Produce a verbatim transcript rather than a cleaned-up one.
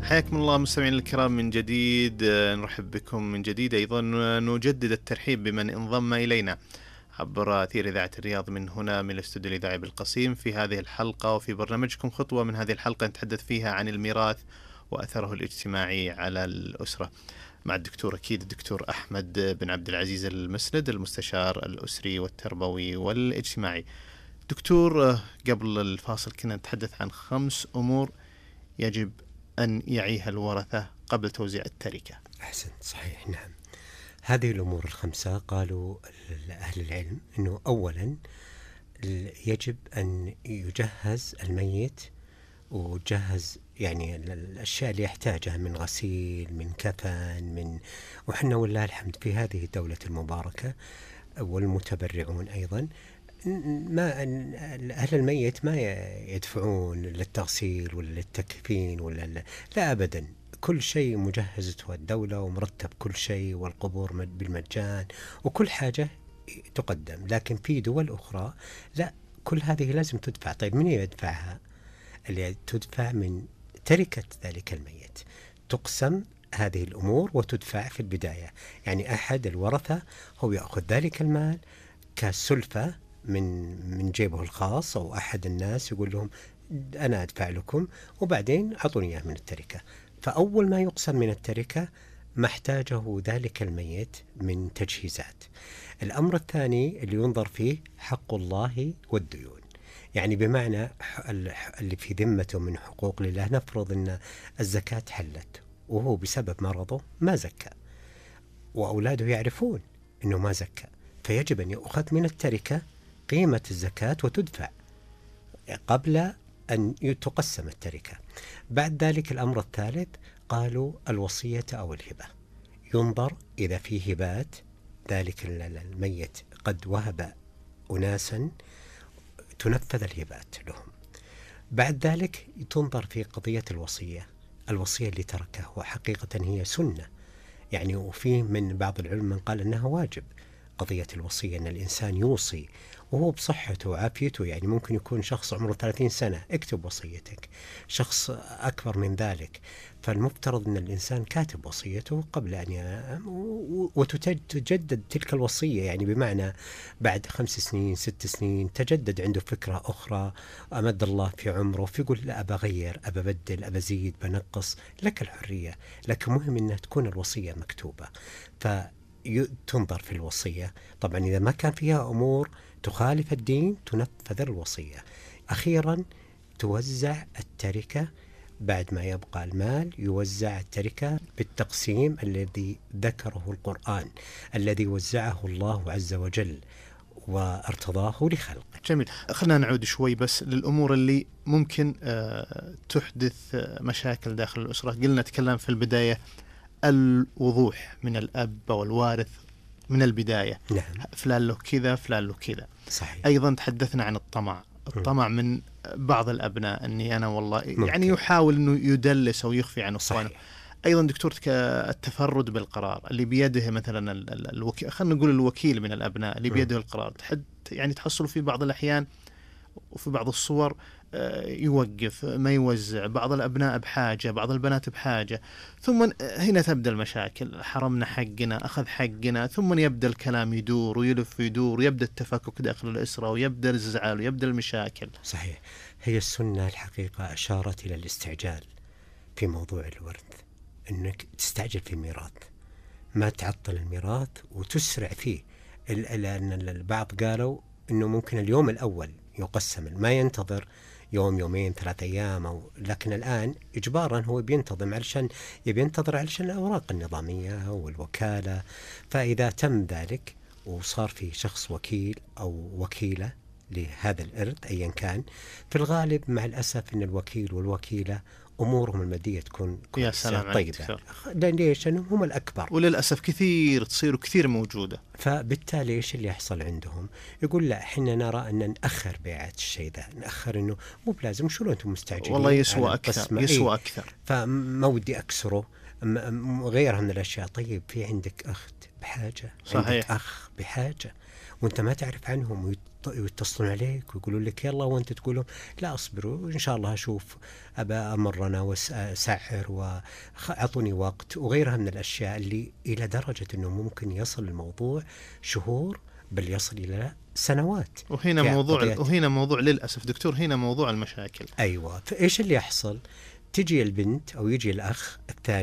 حياكم الله مستمعين الكرام من جديد. نرحب بكم من جديد، أيضا نجدد الترحيب بمن انضم إلينا عبر أثير إذاعة الرياض من هنا من الاستوديو الإذاعي بالقصيم في هذه الحلقة وفي برنامجكم خطوة. من هذه الحلقة نتحدث فيها عن الميراث وأثره الاجتماعي على الأسرة مع الدكتور أكيد الدكتور أحمد بن عبد العزيز المسند، المستشار الأسري والتربوي والاجتماعي. دكتور، قبل الفاصل كنا نتحدث عن خمس أمور يجب أن يعيها الورثة قبل توزيع التركة. أحسن، صحيح، نعم. هذه الأمور الخمسة قالوا أهل العلم أنه أولا يجب أن يجهز الميت وجهز يعني الأشياء اللي يحتاجها من غسيل، من كفن، من وحنا والله الحمد في هذه الدولة المباركة والمتبرعون أيضا ما أهل الميت ما يدفعون للتغسيل ولا للتكفين ولا لا أبدا، كل شيء مجهزته الدولة ومرتب كل شيء، والقبور بالمجان وكل حاجة تقدم. لكن في دول أخرى لا، كل هذه لازم تدفع. طيب من يدفعها؟ اللي تدفع من تركة ذلك الميت، تقسم هذه الأمور وتدفع في البداية. يعني أحد الورثة هو يأخذ ذلك المال كسلفة من من جيبه الخاص، أو أحد الناس يقول لهم أنا أدفع لكم وبعدين أعطوني إياه من التركة. فأول ما يقسم من التركة ما احتاجه ذلك الميت من تجهيزات. الأمر الثاني اللي ينظر فيه حق الله والديون، يعني بمعنى اللي في ذمته من حقوق لله. نفرض أن الزكاة حلت وهو بسبب مرضه ما زكى، وأولاده يعرفون أنه ما زكى، فيجب أن يؤخذ من التركة قيمة الزكاة وتدفع قبل أن تقسم التركة. بعد ذلك الأمر الثالث قالوا الوصية أو الهبة. ينظر إذا في هبات، ذلك الميت قد وهب أناسا تنفذ الهبات لهم. بعد ذلك تنظر في قضية الوصية. الوصية اللي تركها وحقيقة هي سنة، يعني وفي من بعض العلماء من قال أنها واجب. قضية الوصية أن الإنسان يوصي وهو بصحته وعافيته، يعني ممكن يكون شخص عمره ثلاثين سنة اكتب وصيتك، شخص أكبر من ذلك، فالمفترض أن الإنسان كاتب وصيته قبل أن ي... وتجدد تلك الوصية، يعني بمعنى بعد خمس سنين ست سنين تجدد عنده فكرة أخرى، أمد الله في عمره فيقول لا أبى أغير، أبى أبدل، أبى أزيد، بنقص، لك الحرية. لكن مهم أنها تكون الوصية مكتوبة، ف تنظر في الوصية. طبعا إذا ما كان فيها أمور تخالف الدين تنفذ الوصية. أخيرا توزع التركة، بعد ما يبقى المال يوزع التركة بالتقسيم الذي ذكره القرآن، الذي وزعه الله عز وجل وارتضاه لخلقه. جميل. خلنا نعود شوي بس للأمور اللي ممكن آه تحدث آه مشاكل داخل الأسرة. قلنا تكلم في البداية الوضوح من الأب والوارث من البداية. نعم. فلان له كذا، فلان له كذا. صحيح. أيضا تحدثنا عن الطمع الطمع من بعض الأبناء أني أنا والله ممكن. يعني يحاول أنه يدلس أو يخفي عن أخوانه. أيضا دكتور التفرد بالقرار اللي بيده مثلا الوكيل، خلينا نقول الوكيل من الأبناء اللي بيده القرار، تحد يعني تحصلوا في بعض الأحيان وفي بعض الصور يوقف ما يوزع، بعض الأبناء بحاجة، بعض البنات بحاجة، ثم هنا تبدأ المشاكل، حرمنا حقنا، أخذ حقنا، ثم يبدأ الكلام يدور ويلف ويدور ويبدأ التفكك داخل الأسرة ويبدأ الزعل ويبدأ المشاكل. صحيح. هي السنة الحقيقة أشارت إلى الاستعجال في موضوع الورث، أنك تستعجل في الميراث، ما تعطل الميراث وتسرع فيه. لأن البعض قالوا أنه ممكن اليوم الأول يقسم، ما ينتظر يوم يومين ثلاثة أيام أو، لكن الآن إجبارا هو بينتظم علشان يبي ينتظر علشان الأوراق النظامية والوكالة. فإذا تم ذلك وصار في شخص وكيل أو وكيلة لهذا الإرث أيا كان، في الغالب مع الأسف أن الوكيل والوكيلة أمورهم المادية تكون طيبة. ليش؟ لأنهم هم الأكبر، وللأسف كثير تصير كثير موجودة. فبالتالي إيش اللي يحصل عندهم؟ يقول لا، إحنا نرى أن نأخر بيعة الشيء ذا، نأخر، إنه مو بلازم، شو لو أنتم مستعجلين والله يسوى أكثر، يسوى أكثر، فما ودي أكسره، غيرها من الأشياء. طيب في عندك أخت بحاجة، صحيح. عندك أخ بحاجة، وانت ما تعرف عنهم، ويت- ويتصلون عليك ويقولون لك يلا، وانت تقول لهم لا اصبروا ان شاء الله اشوف، ابى امرنا واسعر واعطوني وقت وغيرها من الاشياء، اللي الى درجه انه ممكن يصل الموضوع شهور، بل يصل الى سنوات. وهنا في موضوع قضية- وهنا موضوع للاسف دكتور، هنا موضوع المشاكل. ايوه، فايش اللي يحصل؟ تجي البنت او يجي الاخ الثاني